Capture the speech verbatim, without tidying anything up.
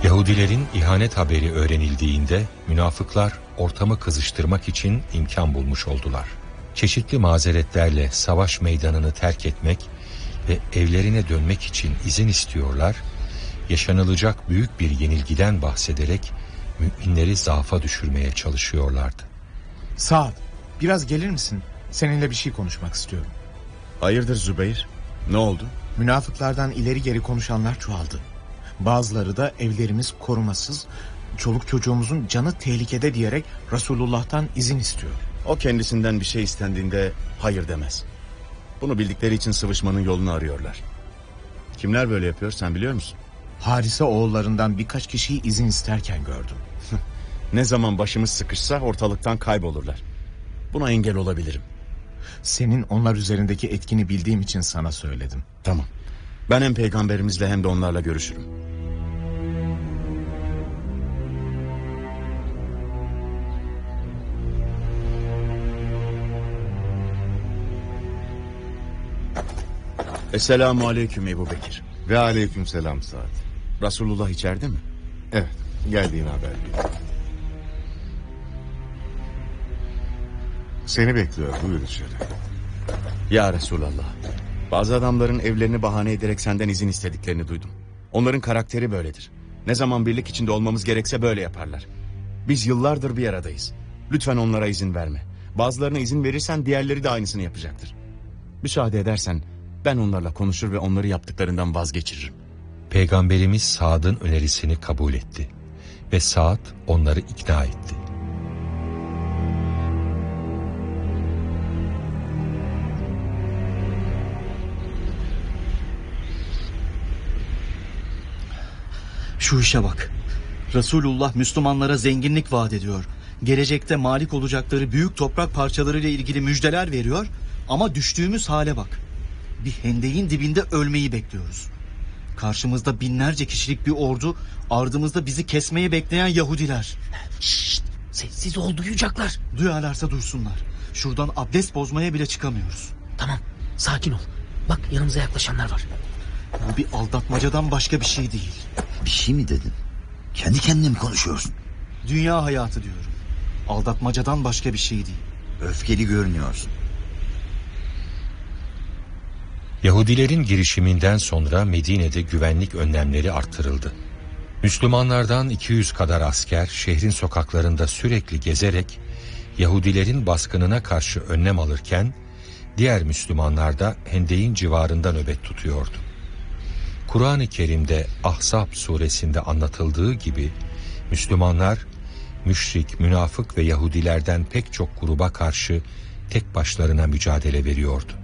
Yahudilerin ihanet haberi öğrenildiğinde münafıklar ortamı kızıştırmak için imkan bulmuş oldular. Çeşitli mazeretlerle savaş meydanını terk etmek ve evlerine dönmek için izin istiyorlar, yaşanılacak büyük bir yenilgiden bahsederek müminleri zaafa düşürmeye çalışıyorlardı. Saad, biraz gelir misin? Seninle bir şey konuşmak istiyorum. Hayırdır Zübeyir? Ne oldu? Münafıklardan ileri geri konuşanlar çoğaldı. Bazıları da evlerimiz korumasız, çoluk çocuğumuzun canı tehlikede diyerek Resulullah'tan izin istiyor. O kendisinden bir şey istendiğinde hayır demez. Bunu bildikleri için sıvışmanın yolunu arıyorlar. Kimler böyle yapıyor sen biliyor musun? Harise oğullarından birkaç kişiyi izin isterken gördüm. Ne zaman başımız sıkışsa ortalıktan kaybolurlar. Buna engel olabilirim. Senin onlar üzerindeki etkini bildiğim için sana söyledim. Tamam. Ben hem peygamberimizle hem de onlarla görüşürüm. Esselamu aleyküm Ebu Bekir. Ve aleyküm selam Saad. Resulullah içeride mi? Evet, geldiğini haber veriyorum. Seni bekliyor, buyur içeri. Ya Resulallah. Bazı adamların evlerini bahane ederek senden izin istediklerini duydum. Onların karakteri böyledir. Ne zaman birlik içinde olmamız gerekse böyle yaparlar. Biz yıllardır bir aradayız. Lütfen onlara izin verme. Bazılarına izin verirsen diğerleri de aynısını yapacaktır. Müsaade edersen ben onlarla konuşur ve onları yaptıklarından vazgeçiririm. Peygamberimiz Saad'ın önerisini kabul etti ve Saad onları ikna etti. Şu işe bak. Resulullah Müslümanlara zenginlik vaat ediyor. Gelecekte malik olacakları büyük toprak parçalarıyla ilgili müjdeler veriyor. Ama düştüğümüz hale bak. Bir hendeğin dibinde ölmeyi bekliyoruz. Karşımızda binlerce kişilik bir ordu, ardımızda bizi kesmeyi bekleyen Yahudiler. Şşt, sessiz ol, duyacaklar. Duyarlarsa duysunlar. Şuradan abdest bozmaya bile çıkamıyoruz. Tamam, sakin ol. Bak yanımıza yaklaşanlar var. Bu bir aldatmacadan başka bir şey değil. Bir şey mi dedin? Kendi kendine mi konuşuyorsun? Dünya hayatı diyorum. Aldatmacadan başka bir şey değil. Öfkeli görünüyorsun. Yahudilerin girişiminden sonra Medine'de güvenlik önlemleri artırıldı. Müslümanlardan iki yüz kadar asker şehrin sokaklarında sürekli gezerek Yahudilerin baskınına karşı önlem alırken diğer Müslümanlar da hendeğin civarında nöbet tutuyordu. Kur'an-ı Kerim'de Ahzab suresinde anlatıldığı gibi Müslümanlar müşrik, münafık ve Yahudilerden pek çok gruba karşı tek başlarına mücadele veriyordu.